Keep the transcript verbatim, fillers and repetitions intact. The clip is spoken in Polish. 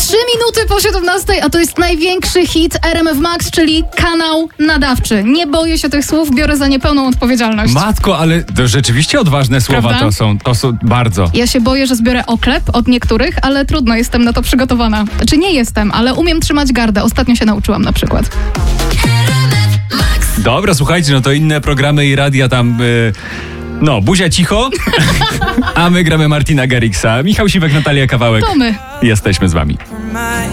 Trzy minuty po siedemnastej, a to jest największy hit R M F Max, czyli kanał nadawczy. Nie boję się tych słów, biorę za nie pełną odpowiedzialność. Matko, ale to rzeczywiście odważne słowa Prawda? to są, to są bardzo. Ja się boję, że zbiorę oklep od niektórych, ale trudno, jestem na to przygotowana. Czy nie jestem, ale umiem trzymać gardę. Ostatnio się nauczyłam na przykład. Dobra, słuchajcie, no to inne programy i radia tam... Yy... No, buzia cicho, a my gramy Martina Garrixa. Michał Siwek, Natalia Kawałek. To my. Jesteśmy z wami.